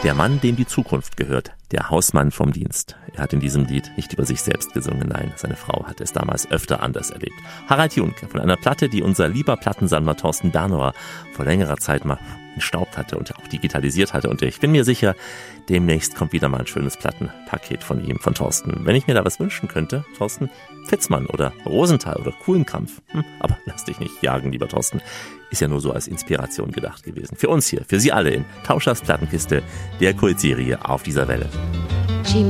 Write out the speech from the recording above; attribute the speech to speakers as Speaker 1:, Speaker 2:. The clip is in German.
Speaker 1: Der Mann, dem die Zukunft gehört, der Hausmann vom Dienst. Er hat in diesem Lied nicht über sich selbst gesungen, nein, seine Frau hat es damals öfter anders erlebt. Harald Junke von einer Platte, die unser lieber Plattensammler Thorsten Bernauer vor längerer Zeit mal entstaubt hatte und auch digitalisiert hatte. Und ich bin mir sicher, demnächst kommt wieder mal ein schönes Plattenpaket von ihm, von Thorsten. Wenn ich mir da was wünschen könnte, Thorsten, Fitzmann oder Rosenthal oder Kuhlenkampf. Aber lass dich nicht jagen, lieber Thorsten. Ist ja nur so als Inspiration gedacht gewesen. Für uns hier, für Sie alle in Tauschers Plattenkiste, der Kultserie auf dieser Welle.